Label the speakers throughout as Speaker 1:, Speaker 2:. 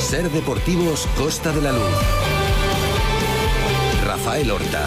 Speaker 1: Ser Deportivos Costa de la Luz. Rafael Horta.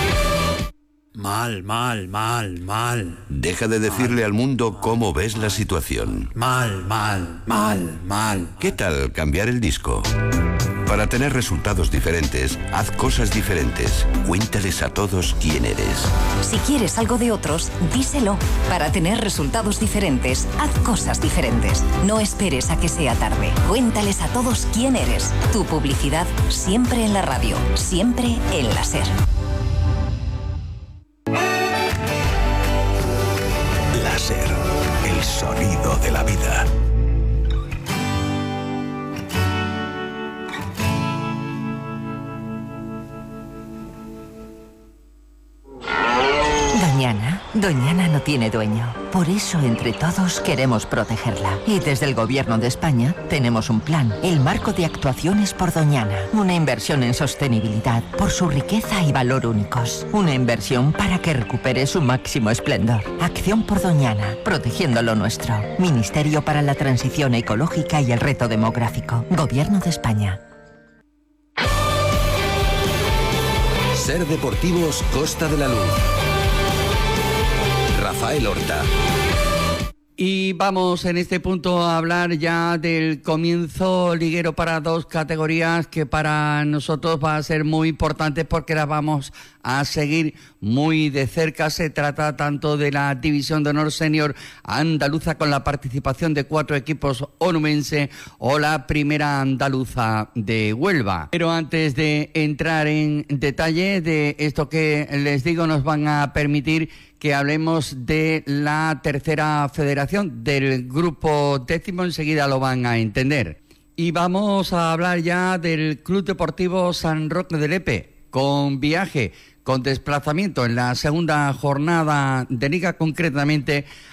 Speaker 2: Mal.
Speaker 1: Deja de decirle al mundo cómo ves la situación.
Speaker 2: Mal.
Speaker 1: ¿Qué tal cambiar el disco? Para tener resultados diferentes, haz cosas diferentes. Cuéntales a todos quién eres.
Speaker 3: Si quieres algo de otros, díselo. Para tener resultados diferentes, haz cosas diferentes. No esperes a que sea tarde. Cuéntales a todos quién eres. Tu publicidad siempre en la radio, siempre en la SER.
Speaker 1: La SER, el sonido de la vida.
Speaker 4: Doñana no tiene dueño. Por eso, entre todos, queremos protegerla. Y desde el Gobierno de España tenemos un plan, el Marco de Actuaciones por Doñana. Una inversión en sostenibilidad por su riqueza y valor únicos. Una inversión para que recupere su máximo esplendor. Acción por Doñana, protegiendo lo nuestro. Ministerio para la Transición Ecológica y el Reto Demográfico. Gobierno de España.
Speaker 1: Ser Deportivos Costa de la Luz. Rafael Horta.
Speaker 2: Y vamos en este punto a hablar ya del comienzo liguero para dos categorías que para nosotros va a ser muy importante porque las vamos a seguir muy de cerca. Se trata tanto de la División de Honor Senior andaluza con la participación de 4 equipos onubense o la Primera Andaluza de Huelva. Pero antes de entrar en detalle de esto que les digo, nos van a permitir que hablemos de la tercera federación del grupo décimo, enseguida lo van a entender. Y vamos a hablar ya del Club Deportivo San Roque de Lepe, con viaje, con desplazamiento en la segunda jornada de liga, concretamente